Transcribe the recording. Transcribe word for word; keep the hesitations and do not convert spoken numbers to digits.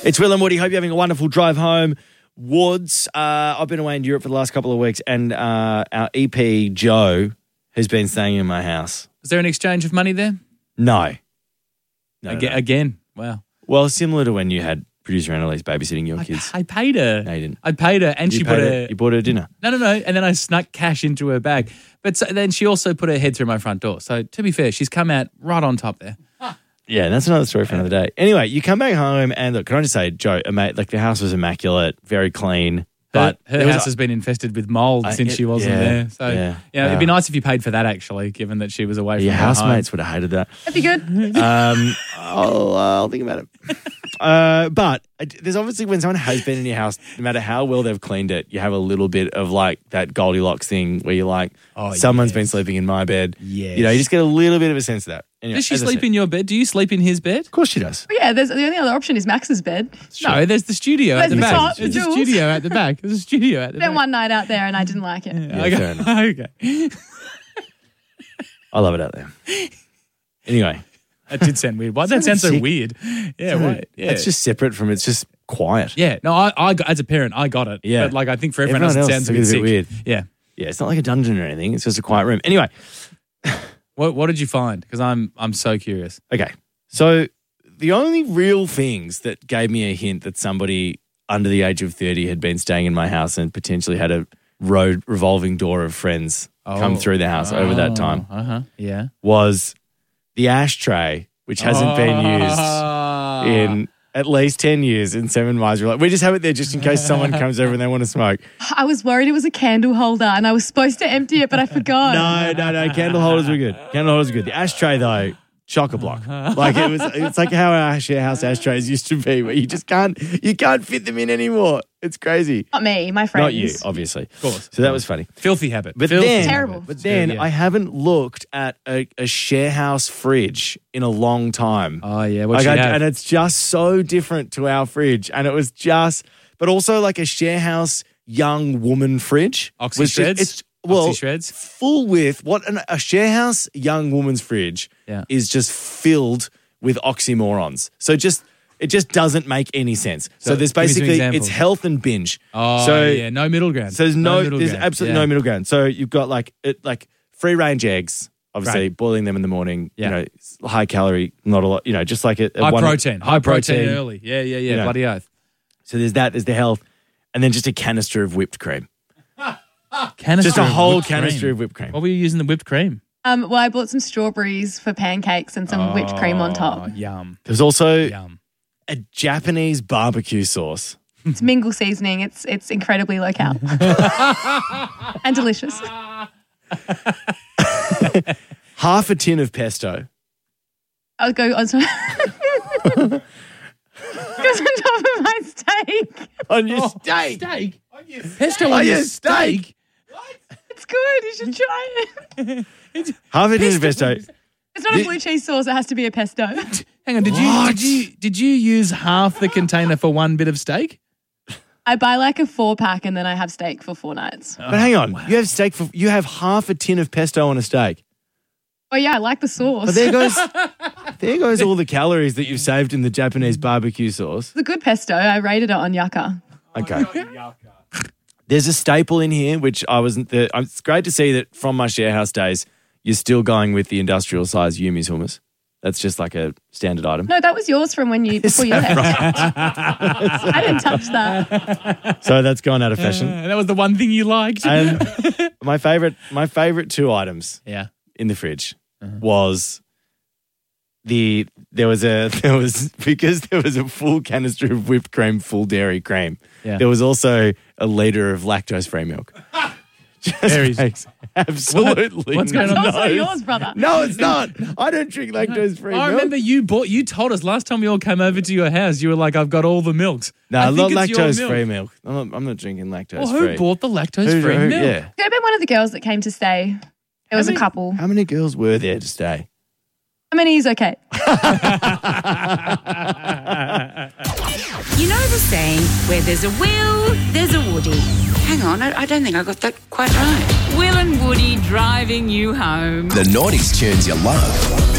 It's Will and Woody. Hope you're having a wonderful drive home. Woods, uh, I've been away in Europe for the last couple of weeks, and uh, our E P, Joe, has been staying in my house. Is there an exchange of money there? No. no Again? no. again? Wow. Well, similar to when you had producer Annalise babysitting your I, kids. I paid her. No, you didn't. I paid her, and You she paid put her- her. You bought her dinner. No, no, no. And then I snuck cash into her bag. But so, then she also put her head through my front door. So to be fair, she's come out right on top there. Yeah, that's another story for another day. Anyway, you come back home and look, can I just say, Joe, ama- like the house was immaculate, very clean. But Her, her there was house a- has been infested with mold I- since it- she wasn't yeah, there. So, yeah, yeah, it'd be yeah. nice if you paid for that, actually, given that she was away Your from her housemates would have hated that. That'd be good. Um, I'll, uh, I'll think about it. Uh, but uh, there's obviously when someone has been in your house, no matter how well they've cleaned it, you have a little bit of like that Goldilocks thing where you're like, Oh, someone's yes. been sleeping in my bed. Yes. You know, you just get a little bit of a sense of that. Anyway, Does she as I sleep said- in your bed? Do you sleep in his bed? Of course she does. But yeah, there's, the only other option is Max's bed. No, there's the studio at There's the the back. top, There's a Jules. studio at the back. There's a studio at the Spent back. one night out there and I didn't like it. Yeah, okay. fair enough. okay. I love it out there. Anyway. That did sound weird. Why did that sound so sick. weird? Yeah, why? Yeah. It's just separate from, it's just quiet. Yeah, no, I, I got, as a parent, I got it. Yeah. But like, I think for everyone, Everyone else, it else sounds a is bit, a bit sick. weird. Yeah. Yeah, it's not like a dungeon or anything. It's just a quiet room. Anyway. What What did you find? Because I'm I'm so curious. Okay. So the only real things that gave me a hint that somebody under the age of thirty had been staying in my house and potentially had a road revolving door of friends come Oh. through the house over that time Uh huh. Yeah. was the ashtray, which hasn't been Ah. used in at least ten years in Seven Mines. We're like, we just have it there just in case someone comes over and they want to smoke. I was worried it was a candle holder and I was supposed to empty it, but I forgot. No, no, no. Candle holders were good. Candle holders were good. The ashtray, though, chock-a-block. Like it was, it's like how our share house ashtrays used to be, where you just can't, you can't fit them in anymore. It's crazy. Not me, my friends. Not you, obviously. Of course. So that was funny. Filthy habit. But Filthy then, habit. Terrible. but then Yeah. I haven't looked at a, a share house fridge in a long time. Oh yeah. What Like you I- have? and it's just so different to our fridge. And it was just, but also like a share house young woman fridge. Oxy was just- shreds? It's, well, Oxy shreds? full with what an, a share house young woman's fridge Yeah. is just filled with oxymorons. So just, it just doesn't make any sense. So, So there's give me some basically, examples. it's health and binge. Oh so, yeah. No middle ground. so there's no, middle there's ground. absolutely Yeah. no middle ground. So you've got like it, like free range eggs, obviously Right. boiling them in the morning. Yeah. You know, it's high calorie, not a lot. You know, just like a, a High one- protein. High protein early. Yeah, yeah, yeah. You know. Bloody oath. So there's that. There's the health, and then just a canister of whipped cream. Canister Just a of whole whipped canister cream. of whipped cream. What were you using the whipped cream? Um, well, I bought some strawberries for pancakes and some whipped cream on top. Oh, yum. There's also Yum. a Japanese barbecue sauce. It's mingle seasoning. It's it's incredibly low cal and delicious. Half a tin of pesto. I'll go on top. Goes on top of my steak. On your steak. Steak? Pesto On on your your steak? It's good. You should try it. Half a tin of pesto. It's not a blue cheese sauce. It has to be a pesto. Hang on, did you did you did you use half the container for one bit of steak? I buy like a four pack and then I have steak for four nights. But hang on, you have steak for you have half a tin of pesto on a steak. Oh yeah, I like the sauce. But there goes there goes all the calories that you've saved in the Japanese barbecue sauce. It's a good pesto. I rated it on Yucca. Okay. There's a staple in here, which I wasn't. The, it's great to see that from my share house days, you're still going with the industrial size Yumi's hummus. That's just like a standard item. No, that was yours from when you before you left. I didn't touch that. So that's gone out of fashion. Uh, that was the one thing you liked. And my favorite, my favorite two items yeah. in the fridge was the there was a there was because there was a full canister of whipped cream, full dairy cream. Yeah. There was also a liter of lactose-free milk. Just Very- makes absolutely What's going It's on? also no yours, brother. No, it's not. I don't drink lactose-free I milk. remember you bought. You told us last time we all came over to your house. You were like, "I've got all the milks." No, I not think it's your lactose-free milk. milk. I'm not, I'm not drinking Well, lactose-free. who bought the Who- lactose-free who- milk? Yeah. Could have been one of the girls that came to stay. There was a many- couple. How many girls were there to stay? How many is okay? You know the saying, where there's a Will, there's a Woody. Hang on, I, I don't think I got that quite right. Will and Woody driving you home. The nineties tunes you love.